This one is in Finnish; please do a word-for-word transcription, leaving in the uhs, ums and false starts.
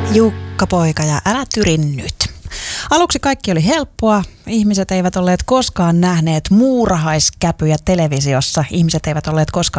Jukka poika ja älä tyrin nyt. Aluksi kaikki oli helppoa. Ihmiset eivät olleet koskaan nähneet muurahaiskäpyjä televisiossa. Ihmiset eivät olleet koskaan